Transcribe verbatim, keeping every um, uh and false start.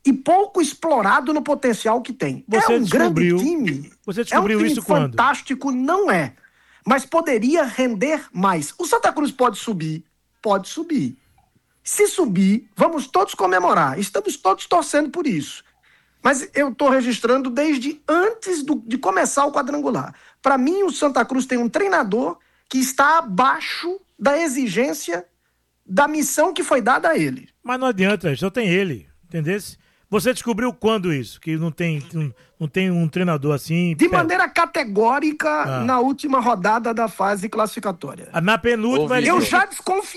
e pouco explorado no potencial que tem. Você é um descobriu, grande time. Você descobriu é um time isso quando? fantástico, não é. Mas poderia render mais. O Santa Cruz pode subir? Pode subir. Se subir, vamos todos comemorar. Estamos todos torcendo por isso. Mas eu estou registrando desde antes do, de começar o quadrangular. Para mim, o Santa Cruz tem um treinador que está abaixo da exigência da missão que foi dada a ele. Mas não adianta, só tem ele, entendeu? Você descobriu quando isso? Que não tem, não, não tem um treinador assim... De pé... maneira categórica, ah. na última rodada da fase classificatória. Na penúltima... Eu já desconfiei.